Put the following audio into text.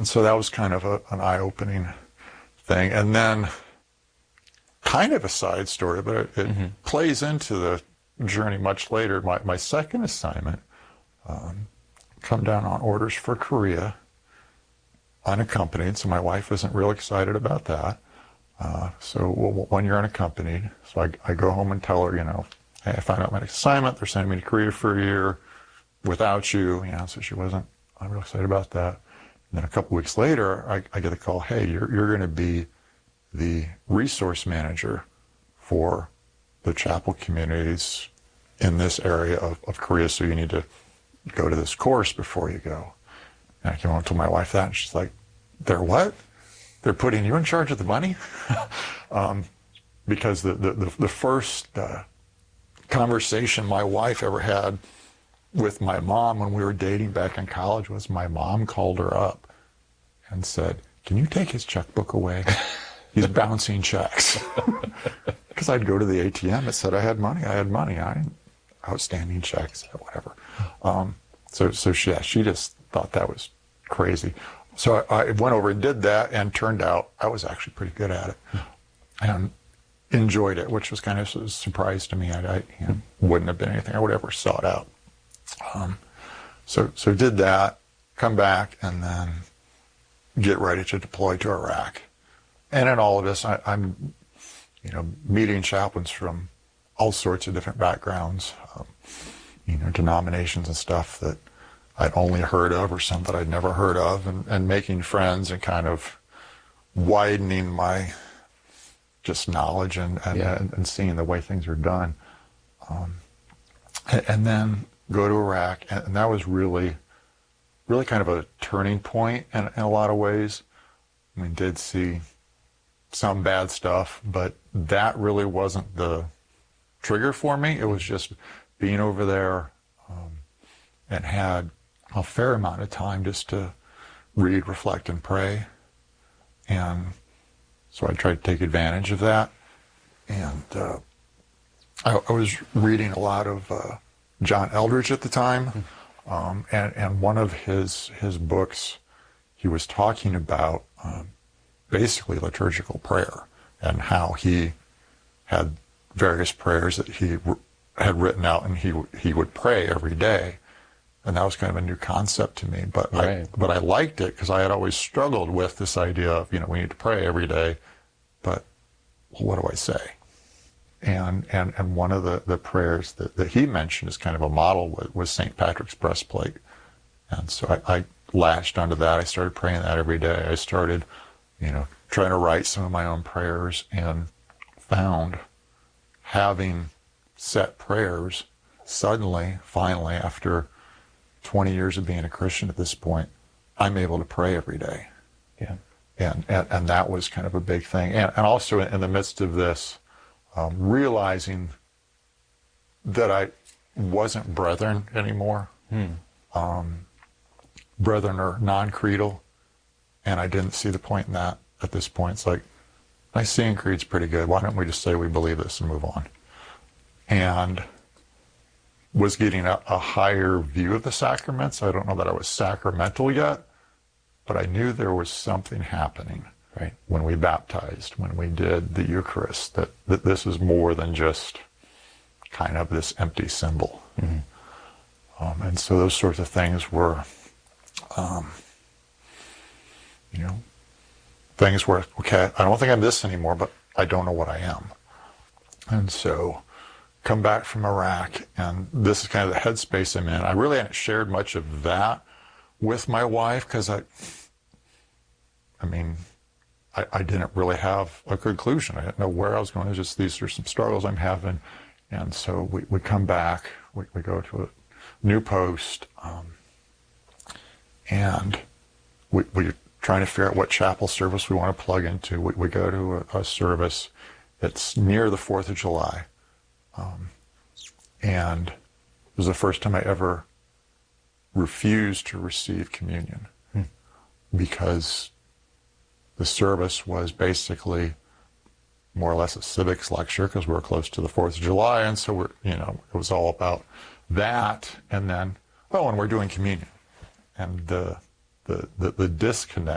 And so that was kind of an eye-opening thing. And then kind of a side story, but it plays into the journey much later. My second assignment, come down on orders for Korea, unaccompanied, so my wife wasn't real excited about that. So when you're unaccompanied, so I go home and tell her, hey, I found out my next assignment, they're sending me to Korea for a year without you, so she wasn't real excited about that. And then a couple weeks later, I get a call, hey, you're going to be the resource manager for the chapel communities in this area of Korea, so you need to go to this course before you go. And I came home and told my wife that, and she's like, they're what? They're putting you in charge of the money? Because the first conversation my wife ever had with my mom when we were dating back in college was my mom called her up and said, can you take his checkbook away? He's bouncing checks. Because I'd go to the ATM, it said I had money. Outstanding checks, whatever. So she just thought that was crazy. So I went over and did that, and turned out I was actually pretty good at it. And enjoyed it, which was kind of a surprise to me. I wouldn't have been anything I would ever sought out. So did that, come back, and then get ready to deploy to Iraq. And in all of this, I'm meeting chaplains from all sorts of different backgrounds, denominations and stuff that I'd only heard of, or some that I'd never heard of, and making friends and kind of widening my just knowledge and seeing the way things are done. And then go to Iraq, and that was really kind of a turning point in a lot of ways. I mean, did see some bad stuff, but that really wasn't the trigger for me. It was just being over there, and had a fair amount of time just to read, reflect, and pray. And so I tried to take advantage of that. And I was reading a lot of John Eldredge at the time, and one of his books, he was talking about basically liturgical prayer, and how he had various prayers that he had written out, and he would pray every day. And that was kind of a new concept to me, but right. I liked it because I had always struggled with this idea of, we need to pray every day, but what do I say? And one of the prayers that he mentioned as kind of a model was St. Patrick's breastplate. And so I latched onto that. I started praying that every day. I started, trying to write some of my own prayers, and found having set prayers suddenly, finally, after 20 years of being a Christian at this point, I'm able to pray every day. Yeah. And that was kind of a big thing. And also in the midst of this, realizing that I wasn't brethren anymore. Brethren are non-creedal, and I didn't see the point in that at this point. It's like, Nicene Creed's pretty good. Why don't we just say we believe this and move on? And was getting a higher view of the sacraments. I don't know that I was sacramental yet, but I knew there was something happening when we baptized, when we did the Eucharist, that this is more than just kind of this empty symbol. And so those sorts of things were, things where, okay, I don't think I'm this anymore, but I don't know what I am. And so come back from Iraq, and this is kind of the headspace I'm in. I really hadn't shared much of that with my wife, because I didn't really have a conclusion. I didn't know where I was going. It was just, these are some struggles I'm having. And so we come back, we go to a new post, and we're trying to figure out what chapel service we want to plug into. We go to a service that's near the 4th of July. And it was the first time I ever refused to receive communion, because the service was basically more or less a civics lecture, because we were close to the 4th of July, and so it was all about that. And then, and we're doing communion, and the disconnect